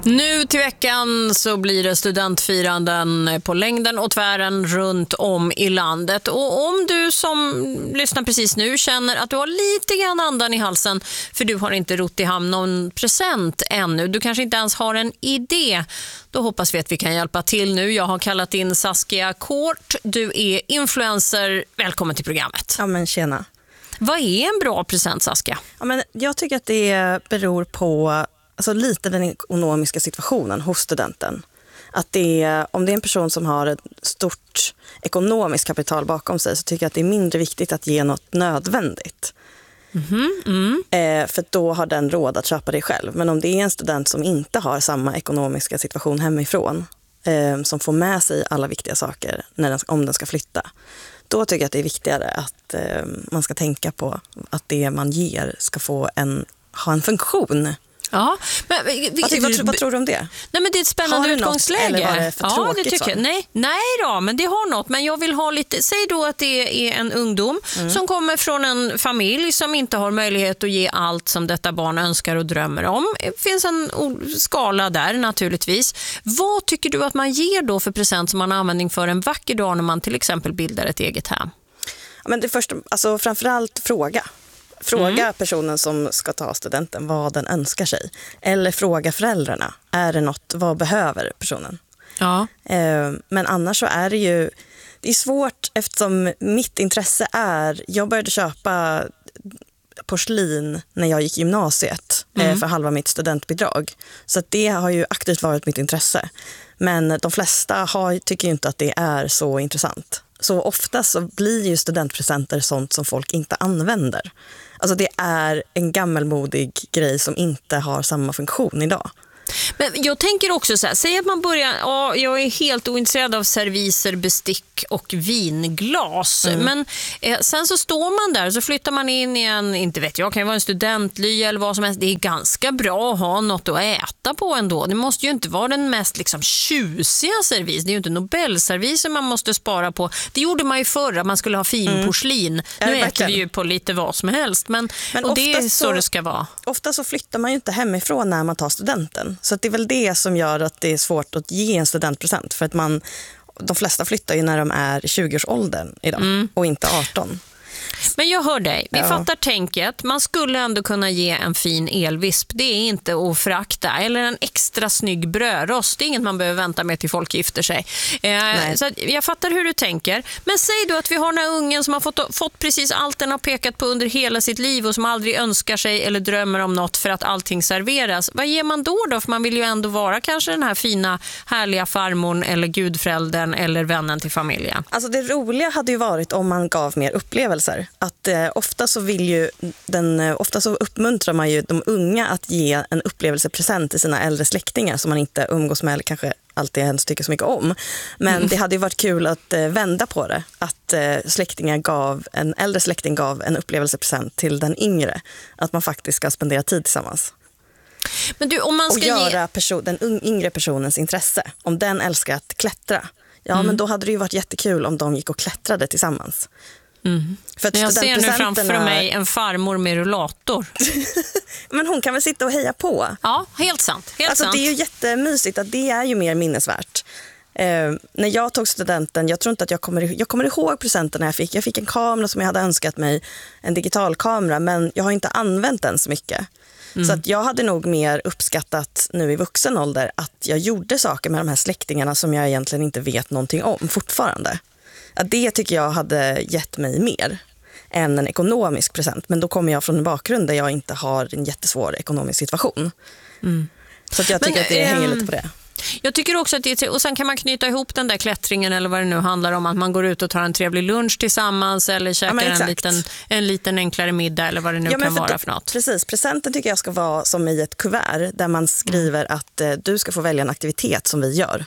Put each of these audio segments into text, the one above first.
Nu till veckan så blir det studentfiranden på längden och tvären runt om i landet. Och om du som lyssnar precis nu känner att du har lite grann andan i halsen för du har inte rott i hamn någon present ännu, du kanske inte ens har en idé, då hoppas vi att vi kan hjälpa till nu. Jag har kallat in Saskia Kort. Du är influencer. Välkommen till programmet. Ja, men tjena. Vad är en bra present, Saskia? Ja, men jag tycker att det beror på lite den ekonomiska situationen hos studenten. Att om det är en person som har ett stort ekonomiskt kapital bakom sig, så tycker jag att det är mindre viktigt att ge något nödvändigt. För då har den råd att köpa det själv. Men om det är en student som inte har samma ekonomiska situation hemifrån, som får med sig alla viktiga saker om den ska flytta, då tycker jag att det är viktigare att man ska tänka på att det man ger ska ha en funktion. Ja, men, vad tror du om det? Nej, men det är ett spännande utgångsläge. Eller var det för tråkigt? Det tycker jag. Nej då, men det har något. Men jag vill ha lite, säg då att det är en ungdom som kommer från en familj som inte har möjlighet att ge allt som detta barn önskar och drömmer om. Det finns en skala där naturligtvis. Vad tycker du att man ger då för present som man har användning för en vacker dag när man till exempel bildar ett eget hem? Ja, men det första, framförallt Fråga personen som ska ta studenten vad den önskar sig. Eller fråga föräldrarna. Är det något, vad behöver personen? Ja. Men annars så är det är svårt, eftersom mitt intresse jag började köpa porslin när jag gick gymnasiet för halva mitt studentbidrag. Så att det har ju aktivt varit mitt intresse. Men de flesta tycker ju inte att det är så intressant. Så ofta så blir ju studentpresenter sånt som folk inte använder. Alltså det är en gammelmodig grej som inte har samma funktion idag. Men jag tänker också så här, säg att man börjar, jag är helt ointresserad av serviser, bestick och vinglas. Men sen så står man där och så flyttar man in i inte vet jag, kan ju vara en studently eller vad som helst. Det är ganska bra att ha något att äta på ändå. Det måste ju inte vara den mest tjusiga servis. Det är ju inte Nobelserviser man måste spara på. Det gjorde man ju förr, man skulle ha fin porslin. Nu äter vi ju på lite vad som helst. Men och det är så det ska vara. Ofta så flyttar man ju inte hemifrån när man tar studenten. Så det är väl det som gör att det är svårt att ge en studentpresent. För att de flesta flyttar ju när de är 20-årsåldern idag och inte 18. Men jag hör dig. Vi fattar tänket. Man skulle ändå kunna ge en fin elvisp. Det är inte att förakta. Eller en extra snygg brödrost. Det är inget man behöver vänta med till folk gifter sig. Så jag fattar hur du tänker. Men säg då att vi har den här ungen som har fått precis allt den har pekat på under hela sitt liv och som aldrig önskar sig eller drömmer om något för att allting serveras. Vad ger man då? För man vill ju ändå vara kanske den här fina, härliga farmorn eller gudföräldern eller vännen till familjen. Alltså det roliga hade ju varit om man gav mer upplevelser. Att ofta så uppmuntrar man ju de unga att ge en upplevelsepresent till sina äldre släktingar som man inte umgås med eller kanske alltid ens tycker så mycket om. Men det hade ju varit kul att vända på det. Att en äldre släkting gav en upplevelsepresent till den yngre. Att man faktiskt ska spendera tid tillsammans. Men du, om man ska göra den yngre personens intresse. Om den älskar att klättra. Ja, men då hade det ju varit jättekul om de gick och klättrade tillsammans. För att jag ser nu framför mig en farmor med rullator. Men hon kan väl sitta och heja på. Ja, helt sant. Det är ju jättemysigt att det är ju mer minnesvärt. När jag tog studenten, jag tror inte att jag kommer ihåg presenten jag fick. Jag fick en kamera som jag hade önskat mig, en digital kamera, men jag har inte använt den så mycket. Så att jag hade nog mer uppskattat nu i vuxen ålder att jag gjorde saker med de här släktingarna som jag egentligen inte vet någonting om fortfarande. Det tycker jag hade gett mig mer än en ekonomisk present. Men då kommer jag från en bakgrund där jag inte har en jättesvår ekonomisk situation. Så att jag tycker att det hänger lite på det. Jag tycker också att och sen kan man knyta ihop den där klättringen eller vad det nu handlar om, att man går ut och tar en trevlig lunch tillsammans eller käkar en liten enklare middag eller vad det nu kan vara för något. Precis, presenten tycker jag ska vara som i ett kuvert där man skriver att du ska få välja en aktivitet som vi gör.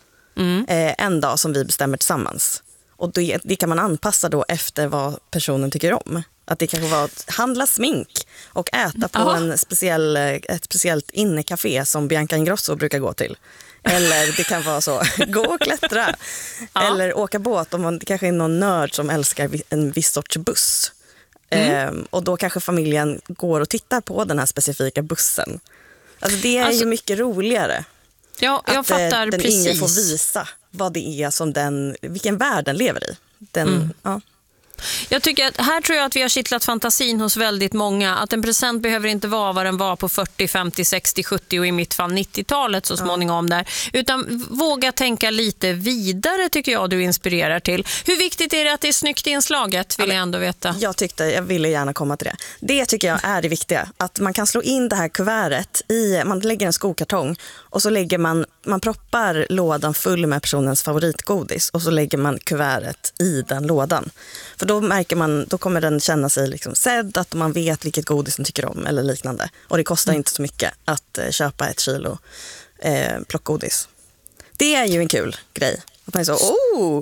En dag som vi bestämmer tillsammans. Och det kan man anpassa då efter vad personen tycker om. Att det kanske var att handla smink och äta på ett speciellt innecafé som Bianca Ingrosso brukar gå till. Eller det kan vara så, gå och klättra. Eller åka båt om det kanske är någon nörd som älskar en viss sorts buss. Och då kanske familjen går och tittar på den här specifika bussen. Alltså det är ju mycket roligare. Ja, jag fattar den precis. yngre får visa vad det är som vilken värld den lever i. Ja. Jag tycker att här tror jag att vi har kittlat fantasin hos väldigt många. Att en present behöver inte vara vad den var på 40, 50, 60, 70 och i mitt fall 90-talet så småningom där. Utan våga tänka lite vidare tycker jag du inspirerar till. Hur viktigt är det att det är snyggt inslaget vill jag ändå veta. Jag ville gärna komma till det. Det tycker jag är det viktiga. Att man kan slå in det här kuvertet man lägger en skokartong och så lägger man proppar lådan full med personens favoritgodis och så lägger man kuvertet i den lådan. För då märker man, då kommer den känna sig liksom sedd, att man vet vilket godis den tycker om eller liknande. Och det kostar inte så mycket att köpa 1 kilo plockgodis. Det är ju en kul grej. Att man är så,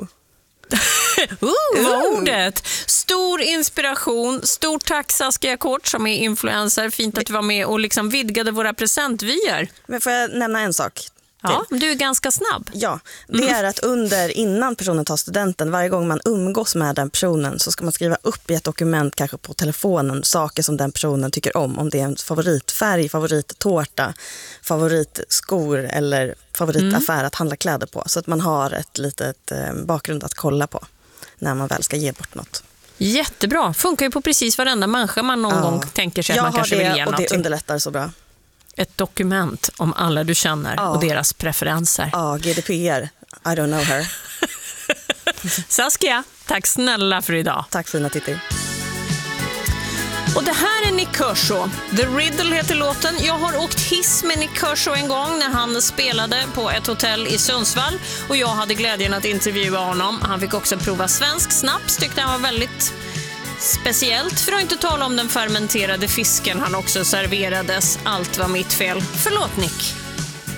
vad ordet. Stor inspiration. Stort tack Saskia Kort som är influencer. Fint att du var med och liksom vidgade våra presentvyer. Men får jag nämna en sak? Ja, du är ganska snabb. Ja, det är att innan personen tar studenten, varje gång man umgås med den personen så ska man skriva upp i ett dokument, kanske på telefonen, saker som den personen tycker om det är en favoritfärg, favorittårta, favoritskor eller favoritaffär att handla kläder på. Så att man har ett litet bakgrund att kolla på när man väl ska ge bort något. Jättebra, funkar ju på precis varenda människa man någon gång tänker sig att man kanske vill ge något. Och det underlättar så bra. Ett dokument om alla du känner och deras preferenser. Ja, GDPR. I don't know her. Saskia, tack snälla för idag. Tack fina Titti. Och det här är Nick Kershaw. The Riddle heter låten. Jag har åkt hiss med Nick Kershaw en gång när han spelade på ett hotell i Sundsvall. Och jag hade glädjen att intervjua honom. Han fick också prova svensk snaps. Tyckte han var väldigt speciellt, för att inte tala om den fermenterade fisken han också serverades. Allt var mitt fel. Förlåt Nick.